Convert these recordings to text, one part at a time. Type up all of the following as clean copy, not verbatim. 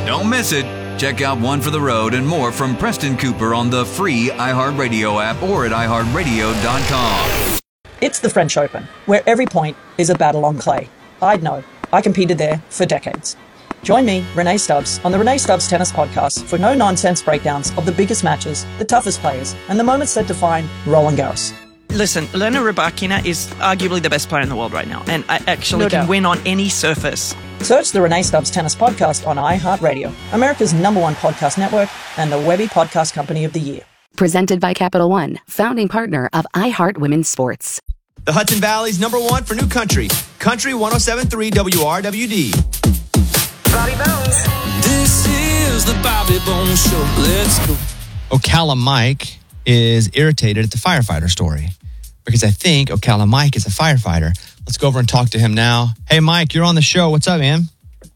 Don't miss it. Check out One for the Road and more from Preston Cooper on the free iHeartRadio app or at iHeartRadio.com. It's the French Open, where every point is a battle on clay. I'd know. I competed there for decades. Join me, Renee Stubbs, on the Renee Stubbs Tennis Podcast for no-nonsense breakdowns of the biggest matches, the toughest players, and the moments that define Roland Garros. Listen, Elena Rybakina is arguably the best player in the world right now, and I actually can win on any surface. Search the Renee Stubbs Tennis Podcast on iHeartRadio, America's #1 podcast network, and the Webby Podcast Company of the Year. Presented by Capital One, founding partner of iHeart Women's Sports. The Hudson Valley's #1 for new country. Country 107.3 WRWD. Bobby Bones. This is the Bobby Bones Show. Let's go. Ocala Mike is irritated at the firefighter story because I think Ocala Mike is a firefighter. Let's go over and talk to him now. Hey, Mike, you're on the show. What's up, man?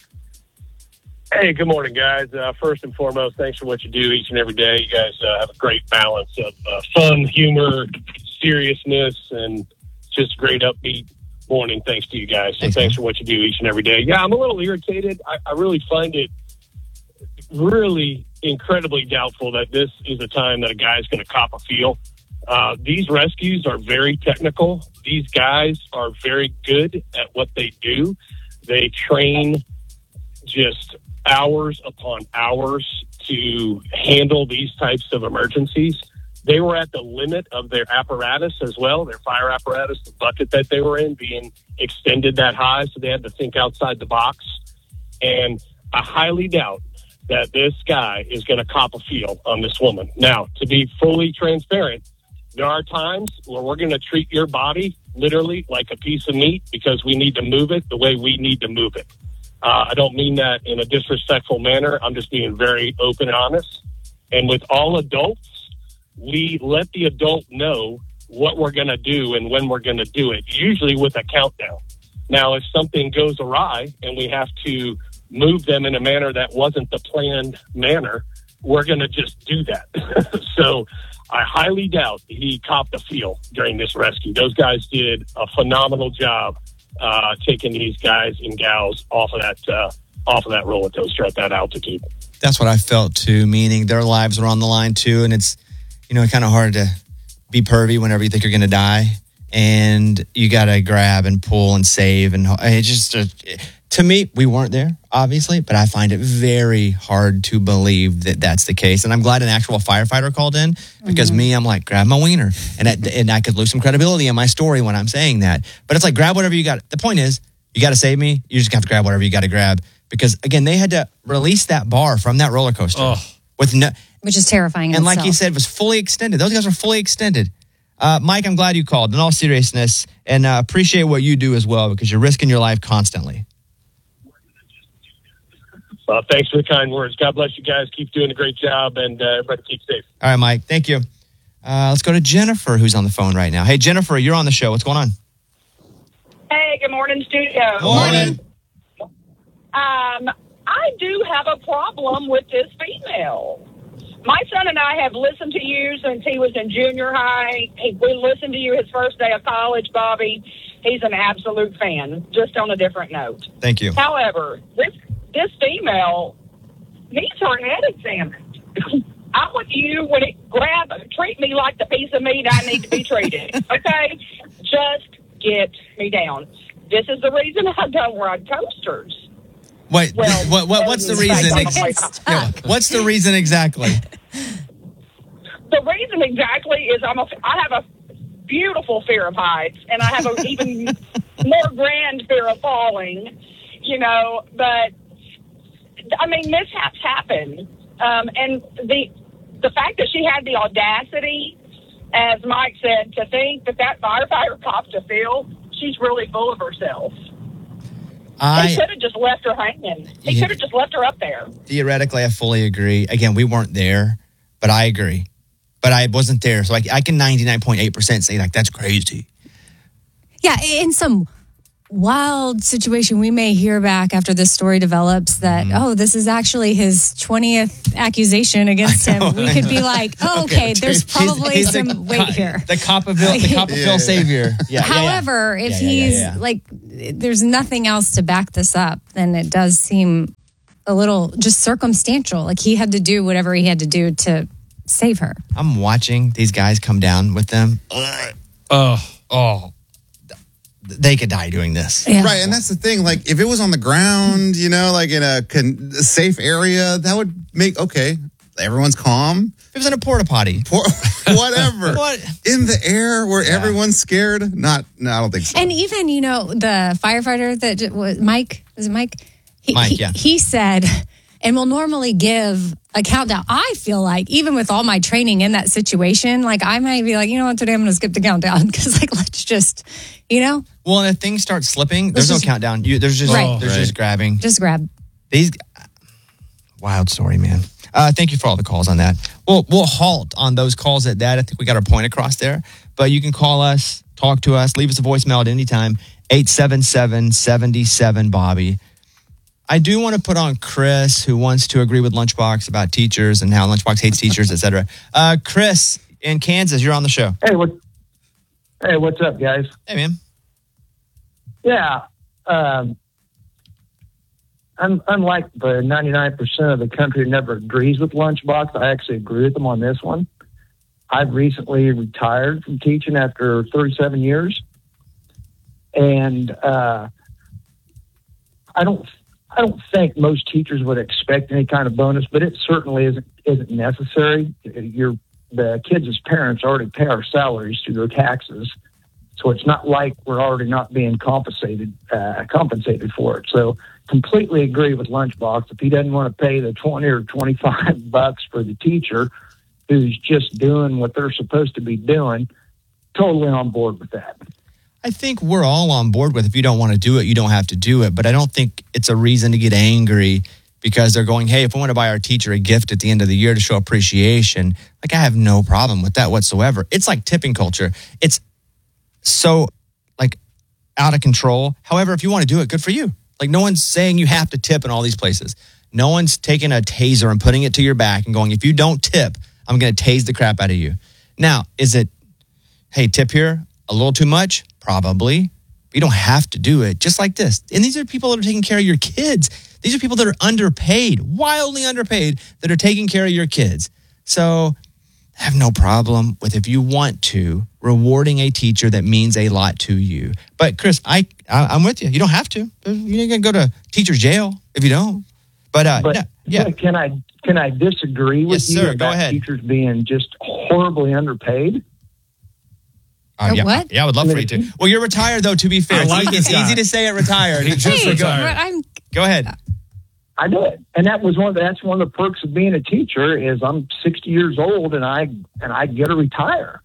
Hey, good morning, guys. First and foremost, thanks for what you do each and every day. You guys have a great balance of fun, humor, seriousness, and just a great upbeat morning. Thanks to you guys. So thanks for what you do each and every day. Yeah, I'm a little irritated. I really find it really incredibly doubtful that this is a time that a guy's going to cop a feel. These rescues are very technical. These guys are very good at what they do. They train just hours upon hours to handle these types of emergencies. They were at the limit of their apparatus as well, their fire apparatus, the bucket that they were in being extended that high, so they had to think outside the box. And I highly doubt that this guy is going to cop a feel on this woman. Now, to be fully transparent, there are times where we're going to treat your body literally like a piece of meat because we need to move it the way we need to move it. I don't mean that in a disrespectful manner. I'm just being very open and honest. And with all adults, we let the adult know what we're going to do and when we're going to do it, usually with a countdown. Now, if something goes awry and we have to move them in a manner that wasn't the planned manner, we're going to just do that. So I highly doubt he copped a feel during this rescue. Those guys did a phenomenal job taking these guys and gals off of that roller coaster at that altitude. That's what I felt too, meaning their lives are on the line too, and it's kind of hard to be pervy whenever you think you're going to die, and you got to grab and pull and save, and it just to me, we weren't there, obviously, but I find it very hard to believe that that's the case. And I'm glad an actual firefighter called in because I'm like, grab my wiener. And I could lose some credibility in my story when I'm saying that. But it's like, grab whatever you got. The point is, you got to save me. You just have to grab whatever you got to grab. Because, again, they had to release that bar from that roller coaster. Which is terrifying. And like you said, it was fully extended. Those guys were fully extended. Mike, I'm glad you called. In all seriousness, and appreciate what you do as well because you're risking your life constantly. Thanks for the kind words. God bless you guys. Keep doing a great job, and everybody keep safe. All right, Mike. Thank you. Let's go to Jennifer, who's on the phone right now. Hey, Jennifer, you're on the show. What's going on? Hey, good morning, studio. Good morning. I do have a problem with this female. My son and I have listened to you since he was in junior high. We listened to you his first day of college, Bobby. He's an absolute fan, just on a different note. Thank you. However, this female needs her head examined. I'm with you when treat me like the piece of meat I need to be treated. Okay? Just get me down. This is the reason I don't ride coasters. Wait, what's the reason? What's the reason exactly? The reason exactly is I have a beautiful fear of heights, and I have an even more grand fear of falling, but I mean, mishaps happen. And the fact that she had the audacity, as Mike said, to think that firefighter copped a feel, she's really full of herself. He should have just left her hanging. He could have just left her up there. Theoretically, I fully agree. Again, we weren't there, but I agree. But I wasn't there, so I can 99.8% say, that's crazy. Yeah, in some wild situation, we may hear back after this story develops that, this is actually his 20th accusation against him. We could be like, okay, there's probably he's some weight here. The Copperville savior. However, if he's there's nothing else to back this up, then it does seem a little just circumstantial. Like he had to do whatever he had to do to save her. I'm watching these guys come down with them. They could die doing this. Yeah. Right, and that's the thing. Like, if it was on the ground, like in a safe area, that would make, everyone's calm. If it was in a porta potty. Whatever. What? In the air where everyone's scared? No, I don't think so. And even, the firefighter that was Mike, is it Mike? Yeah. He said, and we'll normally give a countdown. I feel like even with all my training in that situation, like I might be like, you know what, today I'm going to skip the countdown because let's just, Well, and if things start slipping, there's no countdown. There's just grabbing. Just grab. These wild story, man. Thank you for all the calls on that. We'll halt on those calls at that. I think we got our point across there. But you can call us, talk to us, leave us a voicemail at any time. 877-77-BOBBY. I do want to put on Chris, who wants to agree with Lunchbox about teachers and how Lunchbox hates teachers, etc. Chris in Kansas, you're on the show. Hey, what's up, guys? Hey, man. Yeah. Unlike the 99% of the country that never agrees with Lunchbox, I actually agree with them on this one. I've recently retired from teaching after 37 years. And I don't think most teachers would expect any kind of bonus, but it certainly isn't necessary. The kids' parents already pay our salaries through their taxes, so it's not like we're already not being compensated for it. So completely agree with Lunchbox. If he doesn't want to pay the $20 or $25 for the teacher who's just doing what they're supposed to be doing, totally on board with that. I think we're all on board with if you don't want to do it, you don't have to do it. But I don't think it's a reason to get angry because they're going, hey, if we want to buy our teacher a gift at the end of the year to show appreciation, I have no problem with that whatsoever. It's like tipping culture. It's so out of control. However, if you want to do it, good for you. No one's saying you have to tip in all these places. No one's taking a taser and putting it to your back and going, if you don't tip, I'm going to tase the crap out of you. Now, is it, hey, tip here, a little too much? Probably. You don't have to do it. Just like this. And these are people that are taking care of your kids. These are people that are underpaid, wildly underpaid, that are taking care of your kids. So I have no problem with, if you want to, rewarding a teacher that means a lot to you. But Chris, I'm with you. You don't have to. You're going to go to teacher's jail if you don't. But yeah. Can I disagree with you about teachers being just horribly underpaid? What? Yeah, I would love for you to. Well, you're retired, though, to be fair. It's easy to say it retired. He just retired. Go ahead. I did. And that's one of the perks of being a teacher is I'm 60 years old and I get to retire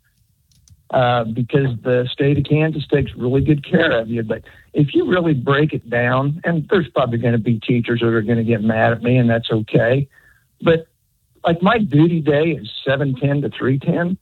because the state of Kansas takes really good care of you. But if you really break it down, and there's probably going to be teachers that are going to get mad at me, and that's okay. But my duty day is 7:10 to 3:10.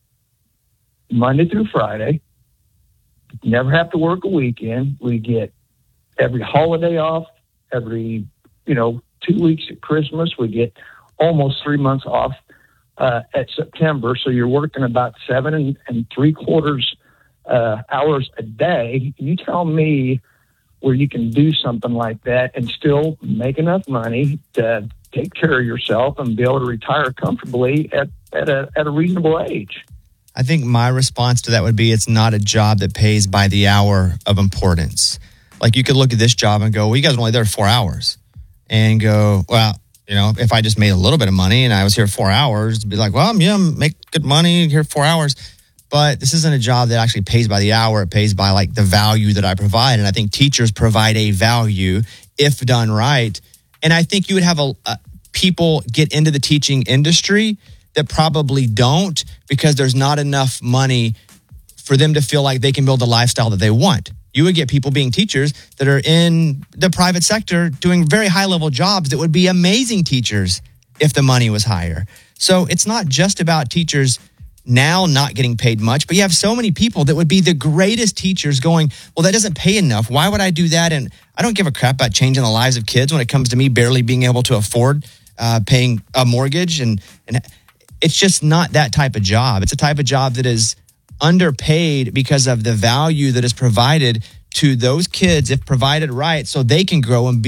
Monday through Friday. Never have to work a weekend. We get every holiday off, every 2 weeks at Christmas. We get almost 3 months off at September. So you're working about 7 3/4 hours a day. You tell me where you can do something like that and still make enough money to take care of yourself and be able to retire comfortably at a reasonable age. I think my response to that would be, it's not a job that pays by the hour of importance. You could look at this job and go, well, you guys are only there 4 hours. And go, well, if I just made a little bit of money and I was here 4 hours, to be like, well, yeah, make good money here 4 hours. But this isn't a job that actually pays by the hour. It pays by the value that I provide. And I think teachers provide a value if done right. And I think you would have people get into the teaching industry that probably don't, because there's not enough money for them to feel like they can build a lifestyle that they want. You would get people being teachers that are in the private sector doing very high-level jobs that would be amazing teachers if the money was higher. So it's not just about teachers now not getting paid much, but you have so many people that would be the greatest teachers going, well, that doesn't pay enough. Why would I do that? And I don't give a crap about changing the lives of kids when it comes to me barely being able to afford paying a mortgage. And it's just not that type of job. It's a type of job that is underpaid because of the value that is provided to those kids if provided right, so they can grow and be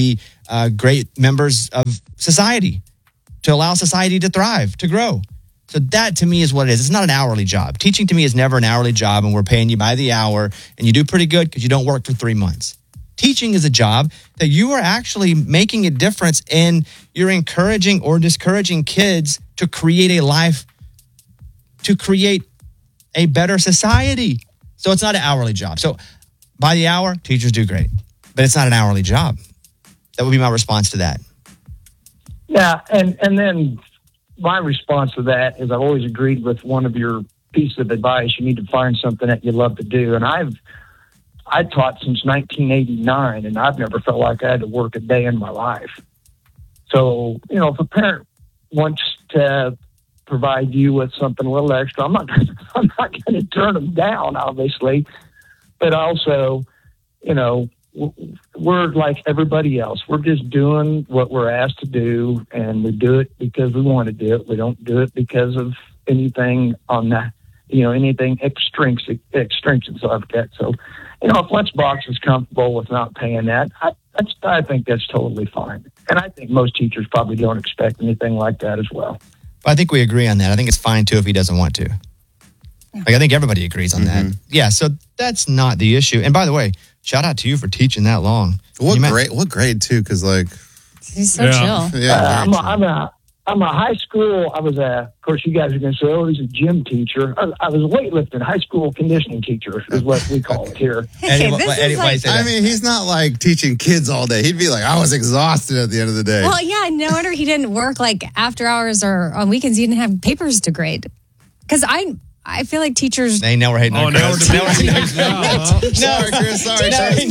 great members of society, to allow society to thrive, to grow. So that to me is what it is. It's not an hourly job. Teaching to me is never an hourly job, and we're paying you by the hour, and you do pretty good because you don't work for 3 months. Teaching is a job that you are actually making a difference, and you're encouraging or discouraging kids to create a life, to create a better society. So it's not an hourly job. So by the hour, teachers do great, but it's not an hourly job. That would be my response to that. Yeah, and then my response to that is I've always agreed with one of your pieces of advice. You need to find something that you love to do. And I taught since 1989, and I've never felt like I had to work a day in my life. So, if a parent wants to provide you with something a little extra, I'm not going to turn them down, obviously. But also, we're like everybody else. We're just doing what we're asked to do, and we do it because we want to do it. We don't do it because of anything on that, anything extrinsic like that. So, if Lunchbox is comfortable with not paying that, I think that's totally fine. And I think most teachers probably don't expect anything like that as well. I think we agree on that. I think it's fine, too, if he doesn't want to. I think everybody agrees on that. Yeah, so that's not the issue. And by the way, shout out to you for teaching that long. What grade, too? Because, he's so chill. Yeah, I'm a high school. Of course, you guys are going to say, oh, he's a gym teacher. I was a weightlifting, high school conditioning teacher is what we call it here. He's not teaching kids all day. He'd be like, I was exhausted at the end of the day. Well, yeah, no wonder he didn't work after hours or on weekends. He didn't have papers to grade. Because I feel like teachers... They know we're hating on Chris. Sorry, Chris. Sorry.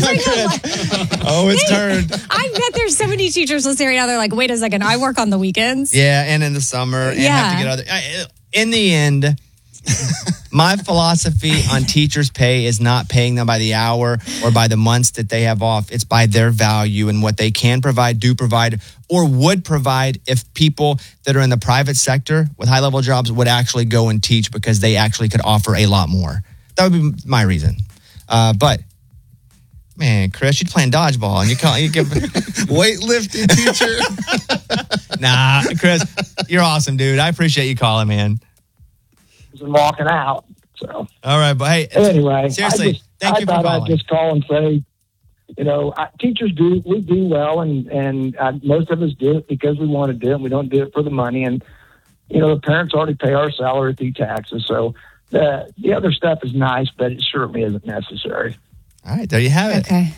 Oh, it's turned. I bet there's so many teachers listening right now. They're like, wait a second, I work on the weekends. Yeah, and in the summer. And have to get other... In the end, my philosophy on teachers' pay is not paying them by the hour or by the months that they have off. It's by their value and what they can provide, do provide, or would provide if people that are in the private sector with high-level jobs would actually go and teach because they actually could offer a lot more. That would be my reason. But, man, Chris, you're playing dodgeball and you give weightlifting teacher. Nah, Chris, you're awesome, dude. I appreciate you calling, man. I'm walking out. So all right, but hey, anyway, seriously, thank you for calling. I'd just call and say, teachers do well, and most of us do it because we want to do it. And we don't do it for the money, and the parents already pay our salary through taxes. So the other stuff is nice, but it certainly isn't necessary. All right, there you have it. Okay.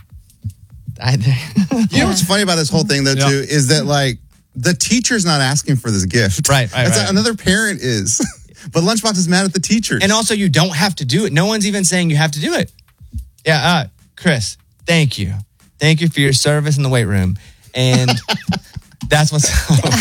You know what's funny about this whole thing, though, too, is that the teacher's not asking for this gift. Right. Another parent is. But Lunchbox is mad at the teachers. And also, you don't have to do it. No one's even saying you have to do it. Yeah, Chris, thank you. Thank you for your service in the weight room. And that's what's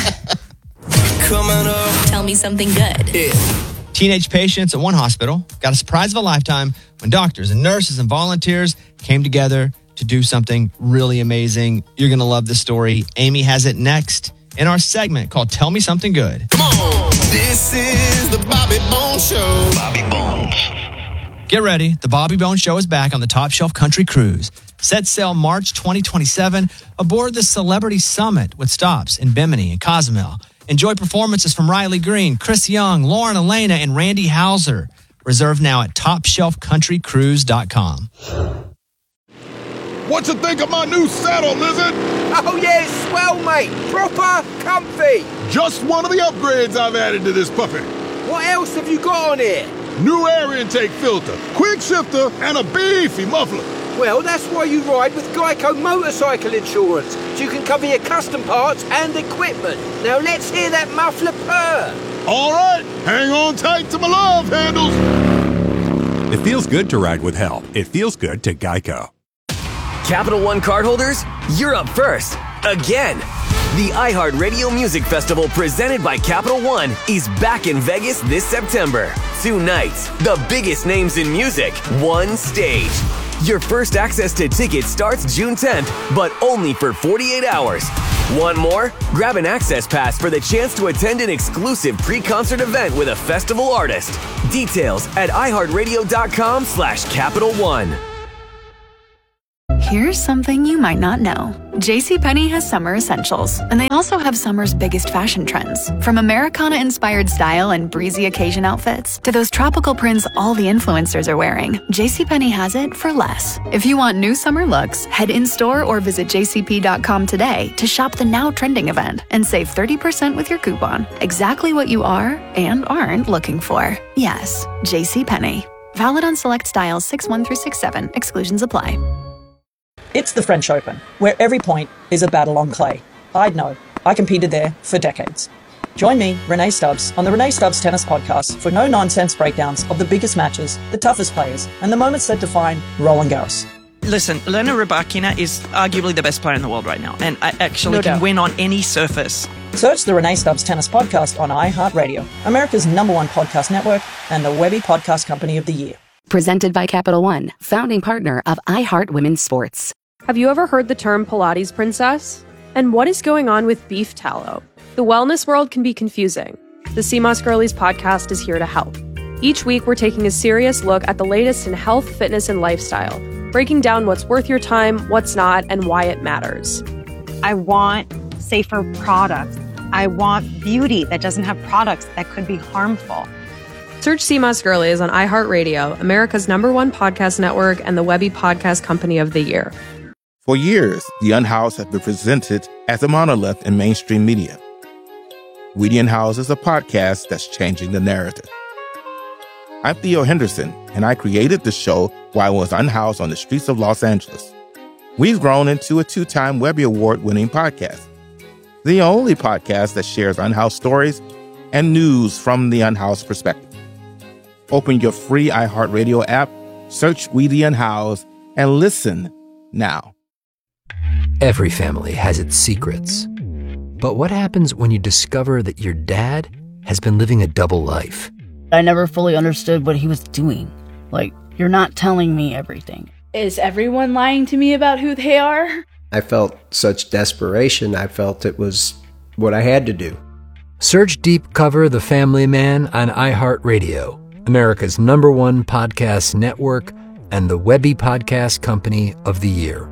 coming up. Tell me something good. Yeah. Teenage patients at one hospital got a surprise of a lifetime when doctors and nurses and volunteers came together to do something really amazing. You're going to love this story. Amy has it next in our segment called Tell Me Something Good. Come on. This is the Bobby Bones Show. Bobby Bones. Get ready. The Bobby Bones Show is back on the Top Shelf Country Cruise. Set sail March 2027 aboard the Celebrity Summit with stops in Bimini and Cozumel. Enjoy performances from Riley Green, Chris Young, Lauren Elena, and Randy Hauser. Reserve now at TopShelfCountryCruise.com. What you think of my new saddle, Lizard? Oh, yeah, it's swell, mate. Proper comfy. Just one of the upgrades I've added to this puppy. What else have you got on here? New air intake filter, quick shifter, and a beefy muffler. Well, that's why you ride with Geico Motorcycle Insurance, so you can cover your custom parts and equipment. Now let's hear that muffler purr. All right, hang on tight to my love handles. It feels good to ride with help. It feels good to Geico. Capital One cardholders, you're up first. Again. The iHeartRadio Music Festival presented by Capital One is back in Vegas this September. 2 nights, the biggest names in music, one stage. Your first access to tickets starts June 10th, but only for 48 hours. Want more? Grab an access pass for the chance to attend an exclusive pre-concert event with a festival artist. Details at iHeartRadio.com/Capital One. Here's something you might not know. JCPenney has summer essentials, and they also have summer's biggest fashion trends. From Americana-inspired style and breezy occasion outfits to those tropical prints all the influencers are wearing, JCPenney has it for less. If you want new summer looks, head in-store or visit jcp.com today to shop the now trending event and save 30% with your coupon. Exactly what you are and aren't looking for. Yes, JCPenney. Valid on select styles 6-1 through 6-7. Exclusions apply. It's the French Open, where every point is a battle on clay. I'd know. I competed there for decades. Join me, Renee Stubbs, on the Renee Stubbs Tennis Podcast for no-nonsense breakdowns of the biggest matches, the toughest players, and the moments that define Roland Garros. Listen, Elena Rybakina is arguably the best player in the world right now, and I actually can win on any surface. Search the Renee Stubbs Tennis Podcast on iHeartRadio, America's #1 podcast network, and the Webby Podcast Company of the Year. Presented by Capital One, founding partner of iHeart Women's Sports. Have you ever heard the term Pilates princess? And what is going on with beef tallow? The wellness world can be confusing. The CMOS Girlies podcast is here to help. Each week, we're taking a serious look at the latest in health, fitness, and lifestyle, breaking down what's worth your time, what's not, and why it matters. I want safer products. I want beauty that doesn't have products that could be harmful. Search CMOS Girlies on iHeartRadio, America's #1 podcast network, and the Webby Podcast Company of the Year. For years, The Unhoused has been presented as a monolith in mainstream media. We The Unhoused is a podcast that's changing the narrative. I'm Theo Henderson, and I created the show while I was unhoused on the streets of Los Angeles. We've grown into a 2-time Webby Award-winning podcast, the only podcast that shares unhoused stories and news from the unhoused perspective. Open your free iHeartRadio app, search We The Unhoused, and listen now. Every family has its secrets. But what happens when you discover that your dad has been living a double life? I never fully understood what he was doing. Like, you're not telling me everything. Is everyone lying to me about who they are? I felt such desperation. I felt it was what I had to do. Search Deep Cover The Family Man on iHeartRadio, America's #1 podcast network, and the Webby Podcast Company of the Year.